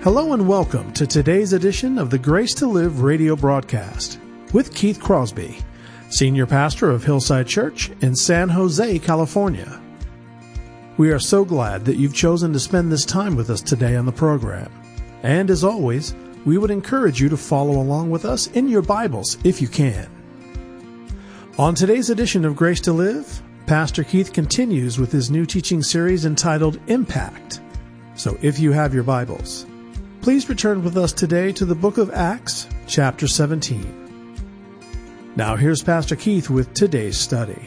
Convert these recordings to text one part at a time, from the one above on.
Hello and welcome to today's edition of the Grace to Live radio broadcast with Keith Crosby, Senior Pastor of Hillside Church in San Jose, California. We are so glad that you've chosen to spend this time with us today on the program. And as always, we would encourage you to follow along with us in your Bibles if you can. On today's edition of Grace to Live, Pastor Keith continues with his new teaching series entitled Impact. So if you have your Bibles, please return with us today to the book of Acts, chapter 17. Now here's Pastor Keith with today's study.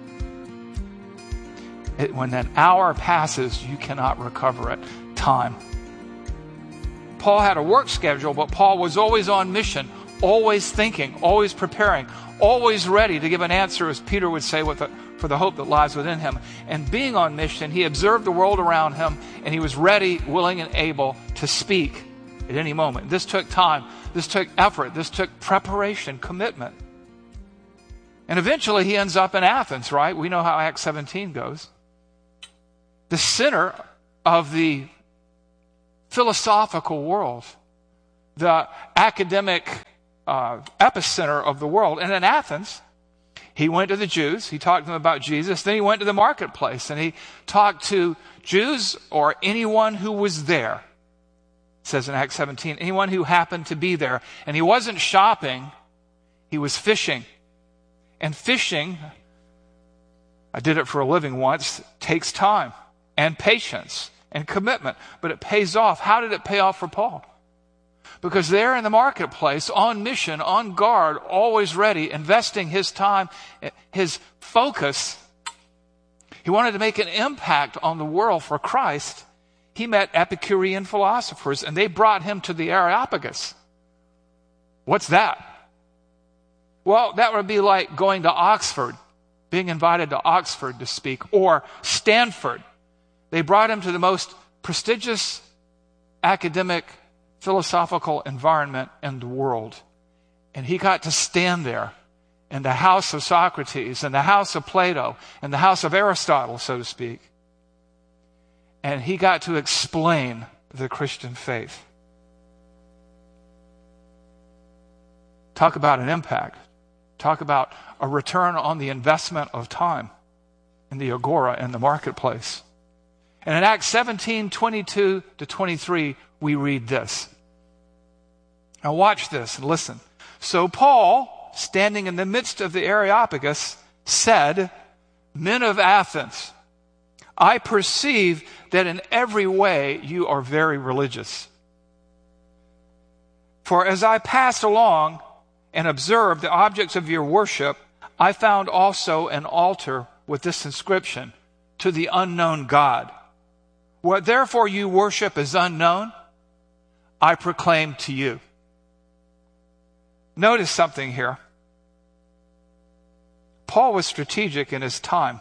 When an hour passes, you cannot recover it. Time. Paul had a work schedule, but Paul was always on mission, always thinking, always preparing, always ready to give an answer, as Peter would say, for the hope that lies within him. And being on mission, he observed the world around him, and he was ready, willing, and able to speak at any moment. This took time. This took effort. This took preparation, commitment. And eventually he ends up in Athens, right? We know how Acts 17 goes. The center of the philosophical world, the academic epicenter of the world. And in Athens, he went to the Jews. He talked to them about Jesus. Then he went to the marketplace and he talked to Jews or anyone who was there. It says in Acts 17, anyone who happened to be there. And he wasn't shopping, he was fishing. And fishing, I did it for a living once, takes time and patience and commitment, but it pays off. How did it pay off for Paul? Because there in the marketplace, on mission, on guard, always ready, investing his time, his focus, he wanted to make an impact on the world for Christ. He met Epicurean philosophers, and they brought him to the Areopagus. What's that? Well, that would be like going to Oxford, being invited to Oxford to speak, or Stanford. They brought him to the most prestigious academic, philosophical environment in the world. And he got to stand there in the house of Socrates, in the house of Plato, in the house of Aristotle, so to speak. And he got to explain the Christian faith. Talk about an impact. Talk about a return on the investment of time in the agora, in the marketplace. And in Acts 17, 22 to 23, we read this. Now watch this and listen. So Paul, standing in the midst of the Areopagus, said, "Men of Athens, I perceive that in every way you are very religious. For as I passed along and observed the objects of your worship, I found also an altar with this inscription, to the unknown God. What therefore you worship is unknown, I proclaim to you." Notice something here. Paul was strategic in his time.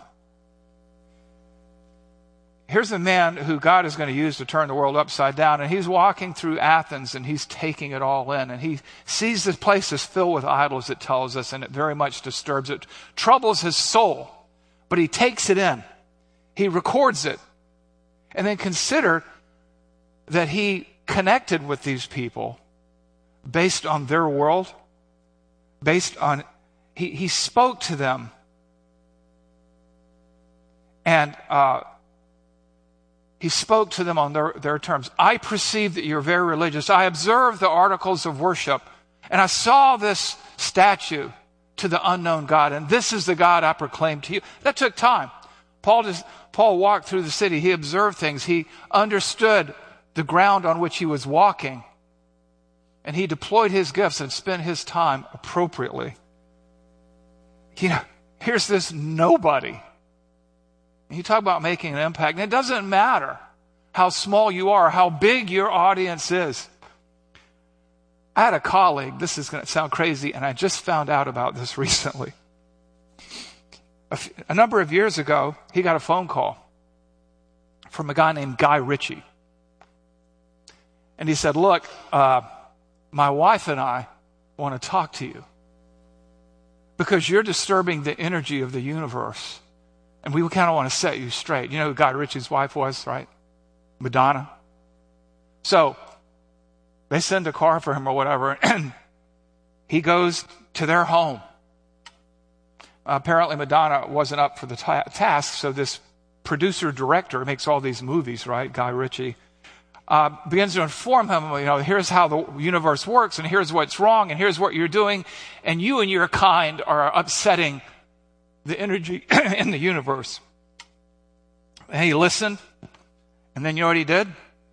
Here's a man who God is going to use to turn the world upside down, and he's walking through Athens and he's taking it all in, and he sees this place is filled with idols, it tells us, and it very much disturbs it, troubles his soul, but he takes it in. He records it, and then consider that he connected with these people based on their world, based on, he spoke to them, and he spoke to them on their terms. I perceive that you're very religious. I observed the articles of worship, and I saw this statue to the unknown God, and this is the God I proclaim to you. That took time. Paul walked through the city. He observed things. He understood the ground on which he was walking, and he deployed his gifts and spent his time appropriately. You know, here's this nobody. You talk about making an impact, and it doesn't matter how small you are, how big your audience is. I had a colleague, this is going to sound crazy, and I just found out about this recently. A number of years ago, he got a phone call from a guy named Guy Ritchie. And he said, "Look, my wife and I want to talk to you because you're disturbing the energy of the universe. And we kind of want to set you straight." You know who Guy Ritchie's wife was, right? Madonna. So They send a car for him or whatever, and he goes to their home. Apparently Madonna wasn't up for the task, so this producer-director makes all these movies, right, Guy Ritchie, begins to inform him, here's how the universe works, and here's what's wrong, and here's what you're doing, and you and your kind are upsetting the energy in the universe. And he listened, and then you know what he did?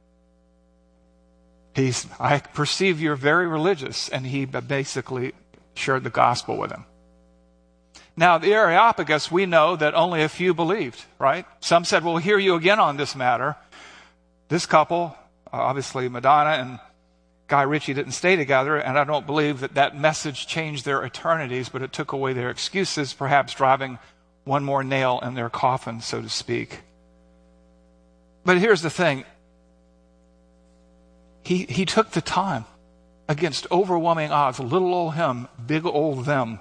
I perceive you're very religious, and he basically shared the gospel with him. Now, the Areopagus, we know that only a few believed, right? Some said, we'll hear you again on this matter. This couple, obviously Madonna and Guy Ritchie, didn't stay together, and I don't believe that message changed their eternities, but it took away their excuses, perhaps driving one more nail in their coffin, so to speak. But here's the thing. He took the time against overwhelming odds. Little old him, big old them.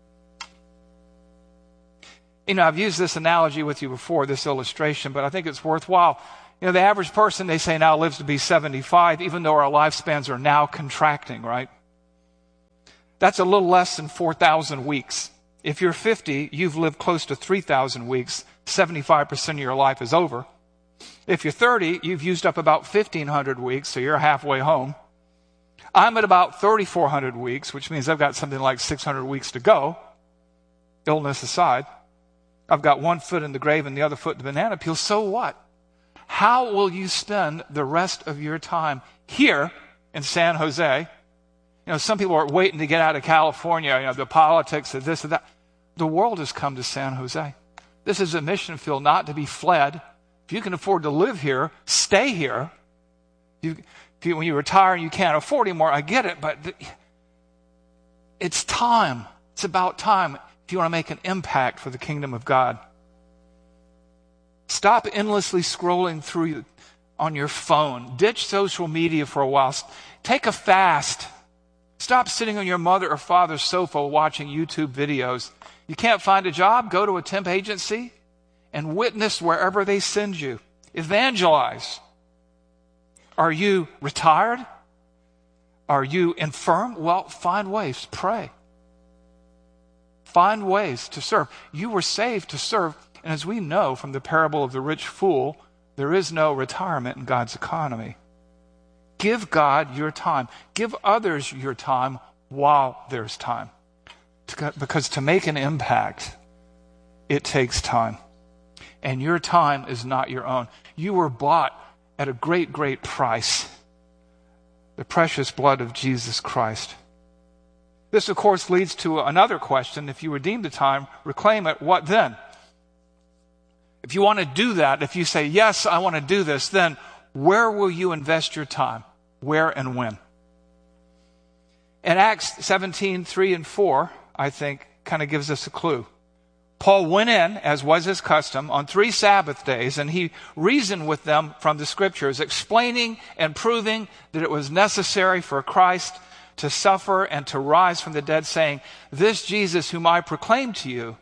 I've used this analogy with you before, this illustration, but I think it's worthwhile. The average person, they say, now lives to be 75, even though our lifespans are now contracting, right? That's a little less than 4,000 weeks. If you're 50, you've lived close to 3,000 weeks. 75% of your life is over. If you're 30, you've used up about 1,500 weeks, so you're halfway home. I'm at about 3,400 weeks, which means I've got something like 600 weeks to go, illness aside. I've got one foot in the grave and the other foot in the banana peel. So what? How will you spend the rest of your time here in San Jose? Some people are waiting to get out of California, the politics of this and that. The world has come to San Jose. This is a mission field not to be fled. If you can afford to live here, stay here. When you retire and you can't afford anymore, I get it, but it's time. It's about time if you want to make an impact for the kingdom of God. Stop endlessly scrolling through on your phone. Ditch social media for a while. Take a fast. Stop sitting on your mother or father's sofa watching YouTube videos. You can't find a job? Go to a temp agency and witness wherever they send you. Evangelize. Are you retired? Are you infirm? Well, find ways. Pray. Find ways to serve. You were saved to serve. And as we know from the parable of the rich fool, there is no retirement in God's economy. Give God your time. Give others your time while there's time. Because to make an impact, it takes time. And your time is not your own. You were bought at a great, great price. The precious blood of Jesus Christ. This, of course, leads to another question. If you redeem the time, reclaim it, what then? If you want to do that, if you say, yes, I want to do this, then where will you invest your time? Where and when? In Acts 17:3 and 4, I think, kind of gives us a clue. Paul went in, as was his custom, on 3 Sabbath days, and he reasoned with them from the Scriptures, explaining and proving that it was necessary for Christ to suffer and to rise from the dead, saying, this Jesus whom I proclaim to you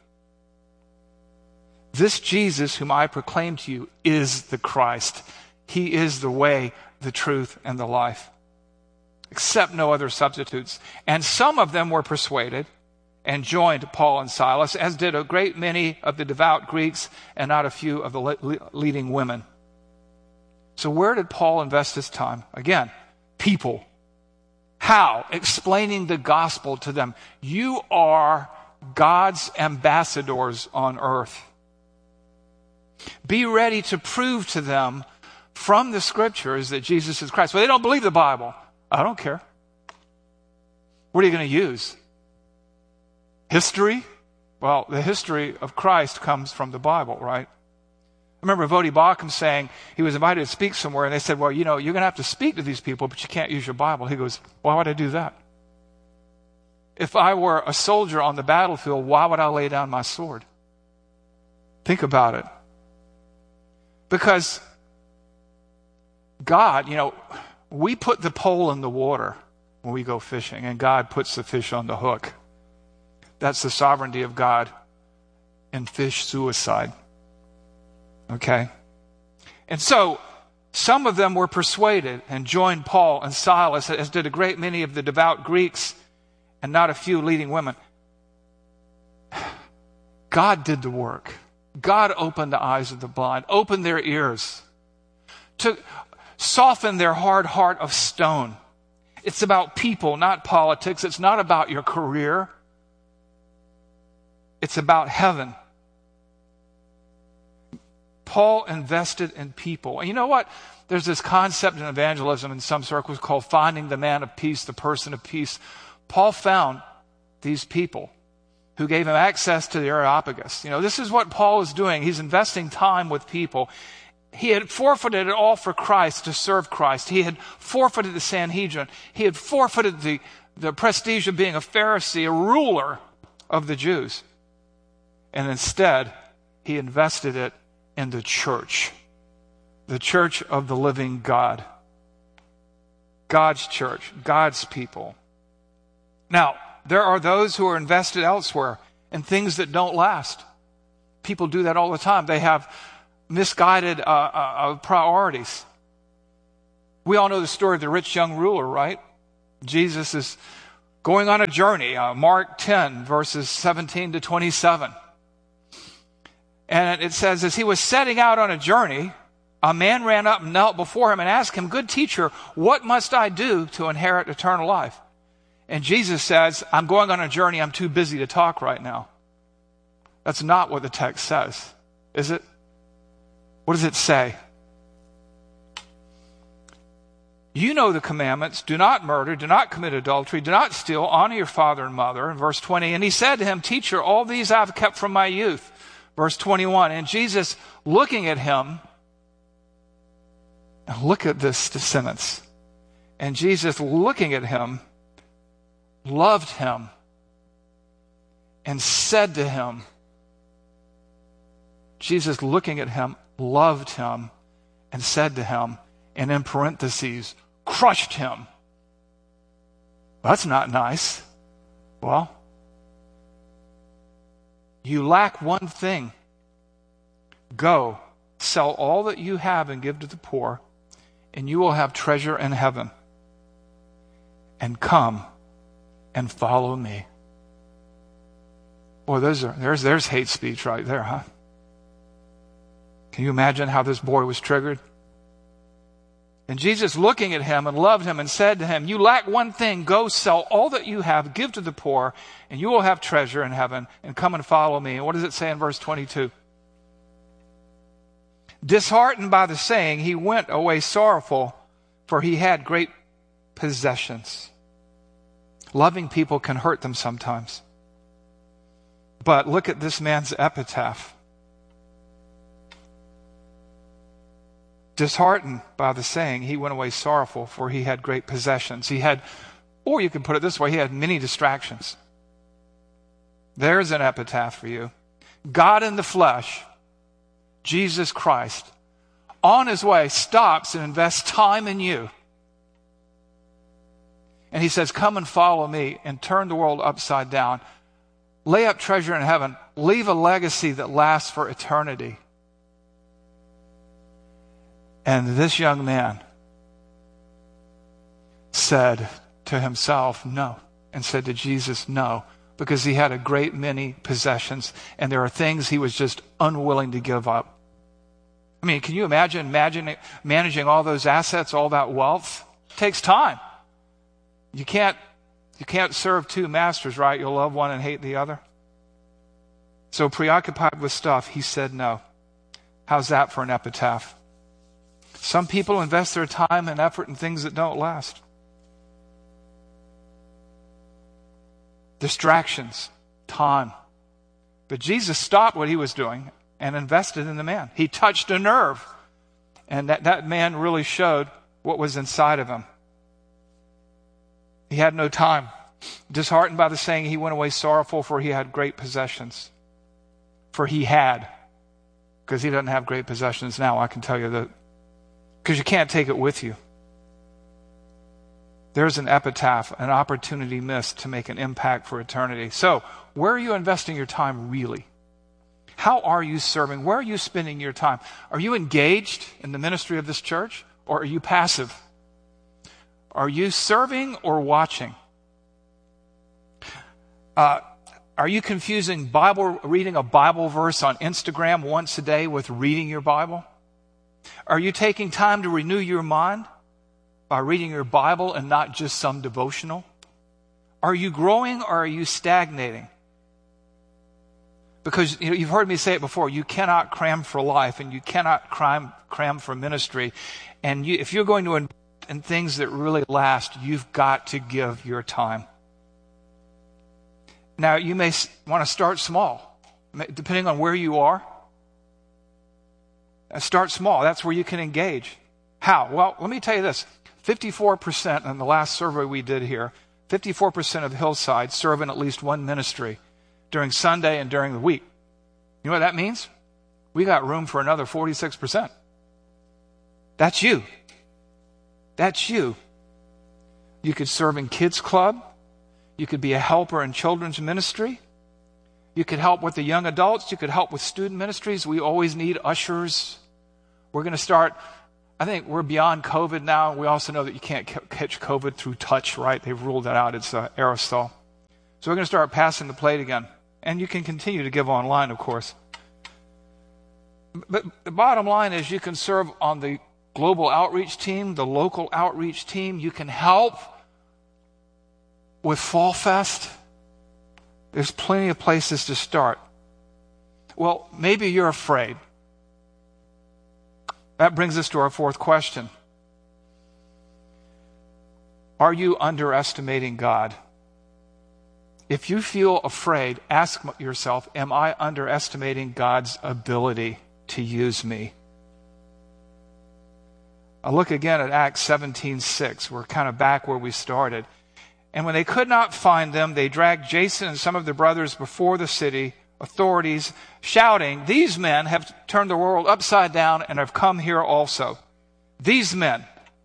is the Christ. He is the way, the truth, and the life. Accept no other substitutes. And some of them were persuaded and joined Paul and Silas, as did a great many of the devout Greeks and not a few of the leading women. So where did Paul invest his time? Again, people. How? Explaining the gospel to them. You are God's ambassadors on earth. Be ready to prove to them from the Scriptures that Jesus is Christ. Well, they don't believe the Bible. I don't care. What are you going to use? History? Well, the history of Christ comes from the Bible, right? I remember Vodi Bakum saying he was invited to speak somewhere, and they said, well, you're going to have to speak to these people, but you can't use your Bible. He goes, why would I do that? If I were a soldier on the battlefield, why would I lay down my sword? Think about it. Because God, we put the pole in the water when we go fishing, and God puts the fish on the hook. That's the sovereignty of God in fish suicide. Okay? And so Some of them were persuaded and joined Paul and Silas, as did a great many of the devout Greeks and not a few leading women. God did the work. God opened the eyes of the blind, opened their ears, to soften their hard heart of stone. It's about people, not politics. It's not about your career. It's about heaven. Paul invested in people. And you know what? There's this concept in evangelism in some circles called finding the man of peace, the person of peace. Paul found these people who gave him access to the Areopagus. You know, this is what Paul is doing. He's investing time with people. He had forfeited it all for Christ, to serve Christ. He had forfeited the Sanhedrin. He had forfeited the prestige of being a Pharisee, a ruler of the Jews. And instead, he invested it in the church of the living God. God's church, God's people. Now, there are those who are invested elsewhere in things that don't last. People do that all the time. They have misguided priorities. We all know the story of the rich young ruler, right? Jesus is going on a journey, Mark 10, verses 17 to 27. And it says, as he was setting out on a journey, a man ran up and knelt before him and asked him, "Good teacher, what must I do to inherit eternal life?" And Jesus says, "I'm going on a journey. I'm too busy to talk right now." That's not what the text says, is it? What does it say? You know the commandments. Do not murder. Do not commit adultery. Do not steal. Honor your father and mother. In verse 20, and he said to him, "Teacher, all these I've kept from my youth." Verse 21, and Jesus looking at him, look at this sentence. And Jesus looking at him, loved him, and said to him, Jesus looking at him, loved him, and said to him, and in parentheses, crushed him. That's not nice. Well, you lack one thing. Go, sell all that you have and give to the poor, and you will have treasure in heaven. And come and follow me. Boy, there's hate speech right there, huh? Can you imagine how this boy was triggered? And Jesus looking at him and loved him and said to him, "You lack one thing. Go sell all that you have, give to the poor, and you will have treasure in heaven, and come and follow me." And what does it say in verse 22? Disheartened by the saying, he went away sorrowful, for he had great possessions. Loving people can hurt them sometimes. But look at this man's epitaph. Disheartened by the saying, he went away sorrowful, for he had great possessions. He had, or you can put it this way, he had many distractions. There's an epitaph for you. God in the flesh, Jesus Christ, on his way, stops and invests time in you. And he says, "Come and follow me," and turn the world upside down. Lay up treasure in heaven. Leave a legacy that lasts for eternity. And this young man said to himself, no, and said to Jesus, no, because he had a great many possessions, and there are things he was just unwilling to give up. I mean, can you imagine managing all those assets, all that wealth? It takes time. You can't serve two masters, right? You'll love one and hate the other. So preoccupied with stuff, he said no. How's that for an epitaph? Some people invest their time and effort in things that don't last. Distractions, time. But Jesus stopped what he was doing and invested in the man. He touched a nerve. And that man really showed what was inside of him. He had no time. Disheartened by the saying, he went away sorrowful, for he had great possessions. For he had. Because he doesn't have great possessions now, I can tell you that. Because you can't take it with you. There's an epitaph, an opportunity missed to make an impact for eternity. So, where are you investing your time really? How are you serving? Where are you spending your time? Are you engaged in the ministry of this church, or are you passive? Are you serving or watching? Are you confusing reading a Bible verse on Instagram once a day with reading your Bible? Are you taking time to renew your mind by reading your Bible and not just some devotional? Are you growing or are you stagnating? Because you've heard me say it before, you cannot cram for life and you cannot cram for ministry. And if you're going to invest in things that really last, you've got to give your time. Now, you may want to start small, depending on where you are. Start small. That's where you can engage. How? Well, let me tell you this. 54% in the last survey we did here, 54% of Hillside serve in at least one ministry during Sunday and during the week. You know what that means? We got room for another 46%. That's you. That's you. You could serve in kids club. You could be a helper in children's ministry. You could help with the young adults. You could help with student ministries. We always need ushers. We're going to start, I think we're beyond COVID now. We also know that you can't catch COVID through touch, right? They've ruled that out. It's aerosol. So we're going to start passing the plate again. And you can continue to give online, of course. But the bottom line is you can serve on the global outreach team, the local outreach team. You can help with Fall Fest. There's plenty of places to start. Well, maybe you're afraid. That brings us to our fourth question. Are you underestimating God? If you feel afraid, ask yourself, am I underestimating God's ability to use me? I'll look again at Acts 17:6. We're kind of back where we started. And when they could not find them, they dragged Jason and some of the brothers before the city authorities, shouting, "These men have turned the world upside down and have come here also." These men.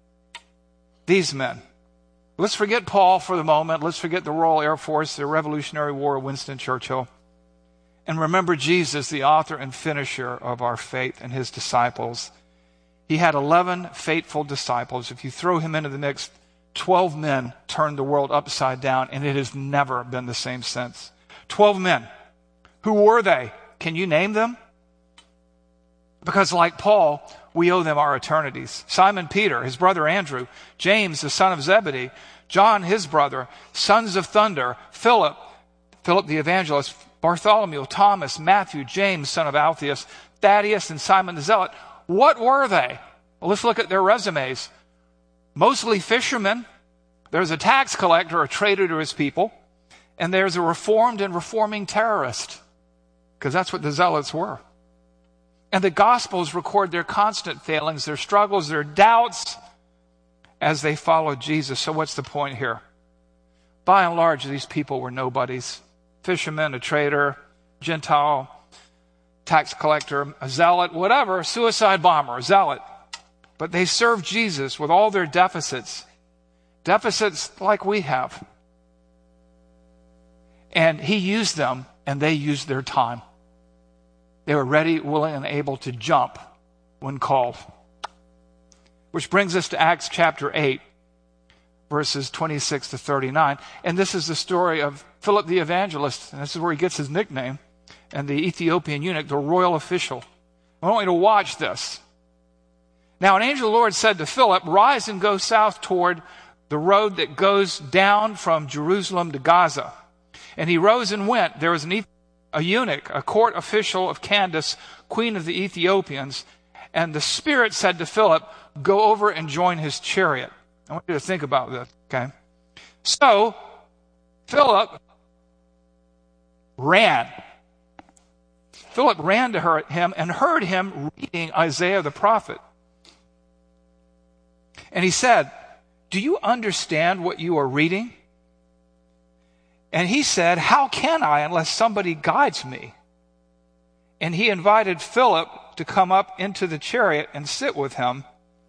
Let's forget Paul for the moment. Let's forget the Royal Air Force, the Revolutionary War of Winston Churchill. And remember Jesus, the author and finisher of our faith, and his disciples. He had 11 faithful disciples. If you throw him into the mix, 12 men turned the world upside down, and it has never been the same since. 12 men. Who were they? Can you name them? Because like Paul, we owe them our eternities. Simon Peter, his brother Andrew, James, the son of Zebedee, John, his brother, sons of thunder, Philip the evangelist, Bartholomew, Thomas, Matthew, James, son of Alphaeus, Thaddeus, and Simon the Zealot. What were they? Well, let's look at their resumes. Mostly fishermen. There's a tax collector, a traitor to his people. And there's a reformed and reforming terrorist. Because that's what the Zealots were. And the Gospels record their constant failings, their struggles, their doubts as they followed Jesus. So what's the point here? By and large, these people were nobodies. Fisherman, a traitor, Gentile, tax collector, a zealot, whatever, suicide bomber, a zealot. But they served Jesus with all their deficits like we have. And he used them, and they used their time. They were ready, willing, and able to jump when called. Which brings us to Acts chapter 8, verses 26 to 39. And this is the story of Philip the evangelist. And this is where he gets his nickname. And the Ethiopian eunuch, the royal official. I want you to watch this. Now an angel of the Lord said to Philip, "Rise and go south toward the road that goes down from Jerusalem to Gaza." And he rose and went. There was a eunuch, a court official of Candace, queen of the Ethiopians. And the Spirit said to Philip, "Go over and join his chariot." I want you to think about this, okay? So, Philip ran. Philip ran to him and heard him reading Isaiah the prophet. And he said, "Do you understand what you are reading?" And he said, "How can I unless somebody guides me?" And he invited Philip to come up into the chariot and sit with him.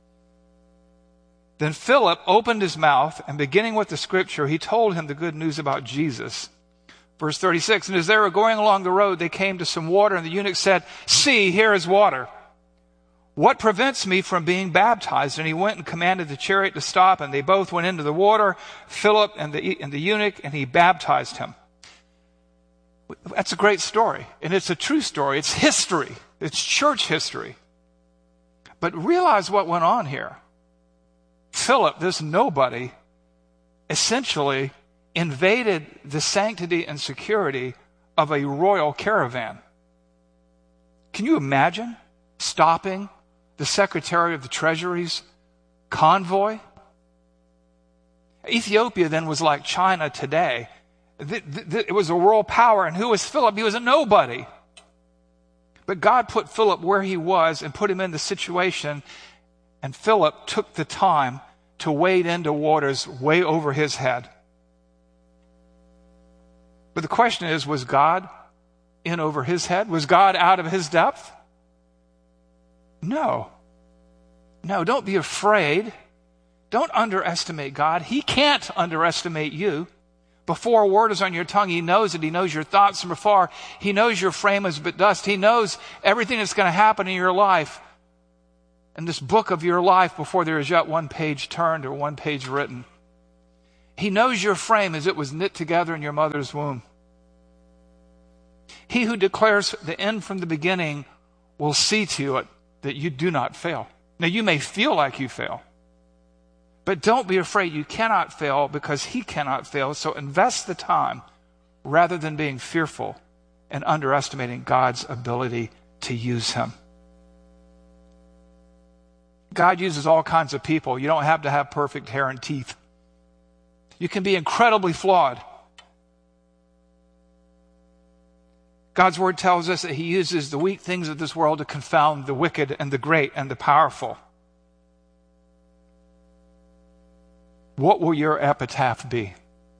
Then Philip opened his mouth, and beginning with the scripture, he told him the good news about Jesus. Verse 36, and as they were going along the road, they came to some water, and the eunuch said, "See, here is water. What prevents me from being baptized?" And he went and commanded the chariot to stop, and they both went into the water, Philip and the eunuch, and he baptized him. That's a great story, and it's a true story. It's history. It's church history. But realize what went on here. Philip, this nobody, essentially invaded the sanctity and security of a royal caravan. Can you imagine stopping the Secretary of the Treasury's convoy? Ethiopia then was like China today. It was a world power, and who was Philip? He was a nobody. But God put Philip where he was and put him in the situation, and Philip took the time to wade into waters way over his head. But the question is, was God in over his head? Was God out of his depth? No. No, don't be afraid. Don't underestimate God. He can't underestimate you. Before a word is on your tongue, he knows it. He knows your thoughts from afar. He knows your frame is but dust. He knows everything that's going to happen in your life, in this book of your life, before there is yet one page turned or one page written. He knows your frame as it was knit together in your mother's womb. He who declares the end from the beginning will see to it that you do not fail. Now, you may feel like you fail, but don't be afraid. You cannot fail because he cannot fail. So invest the time rather than being fearful and underestimating God's ability to use him. God uses all kinds of people. You don't have to have perfect hair and teeth. You can be incredibly flawed. God's word tells us that he uses the weak things of this world to confound the wicked and the great and the powerful. What will your epitaph be?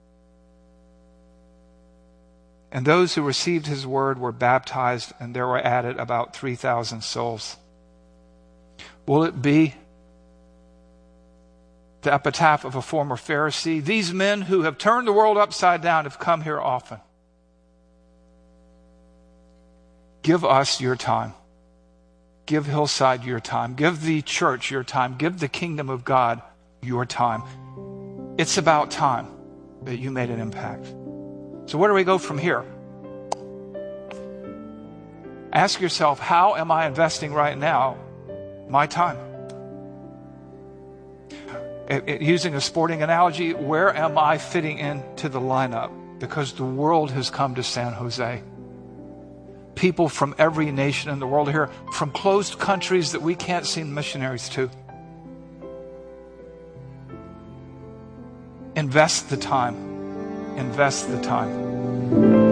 And those who received his word were baptized, and there were added about 3,000 souls. Will it be the epitaph of a former Pharisee? These men who have turned the world upside down have come here often. Give us your time. Give Hillside your time. Give the church your time. Give the kingdom of God your time. It's about time that you made an impact. So where do we go from here? Ask yourself, how am I investing right now my time? Using a sporting analogy, where am I fitting into the lineup? Because the world has come to San Jose. People from every nation in the world are here, from closed countries that we can't send missionaries to. Invest the time. Invest the time.